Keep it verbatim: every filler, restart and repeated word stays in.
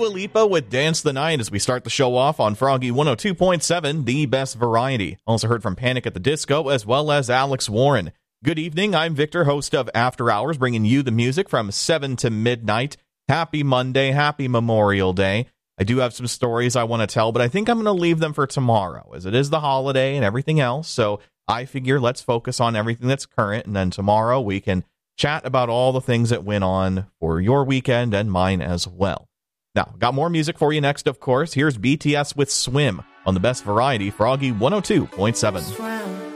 Dua Lipa with Dance the Night as we start the show off on Froggy one oh two point seven, the best variety. Also heard from Panic at the Disco as well as Alex Warren. Good evening, I'm Victor, host of After Hours, bringing you the music from seven to midnight. Happy Monday, happy Memorial Day. I do have some stories I want to tell, but I think I'm going to leave them for tomorrow, as it is the holiday and everything else. So I figure let's focus on everything that's current, and then tomorrow we can chat about all the things that went on for your weekend and mine as well. Now, got more music for you next, of course. Here's B T S with Swim on the best variety, Froggy one oh two point seven. Swim.